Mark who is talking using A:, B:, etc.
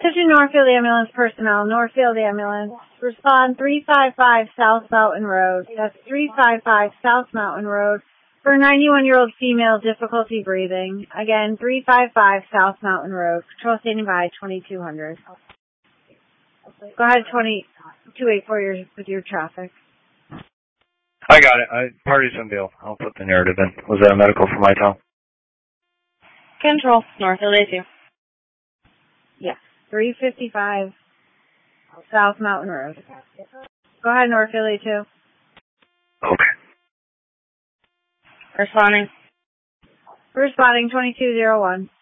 A: Attention Northfield Ambulance personnel, Northfield Ambulance. Respond 355 South Mountain Road. That's 355 South Mountain Road for a 91-year-old female, difficulty breathing. Again, 355 South Mountain Road. Control standing by, 2200. Go ahead, 284 with your traffic.
B: I got it. Party's on bail. I'll put the narrative in. Was that a medical for my town?
C: Control, Northfield A2.
A: Yes, 355 South Mountain Road. Go ahead, Northfield A2.
B: Okay.
C: Responding.
A: Responding 2201.